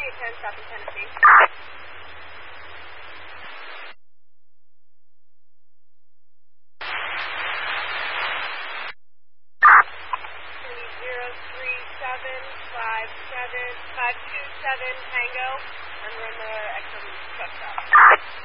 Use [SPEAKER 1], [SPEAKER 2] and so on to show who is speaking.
[SPEAKER 1] 10, stop in Tennessee. Tango, and we're in the XM truck stop.